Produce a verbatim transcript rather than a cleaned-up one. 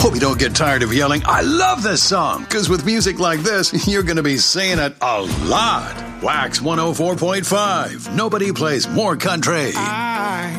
Hope you don't get tired of yelling, I love this song, because with music like this, you're going to be saying it a lot. Wax one oh four point five. Nobody plays more country. I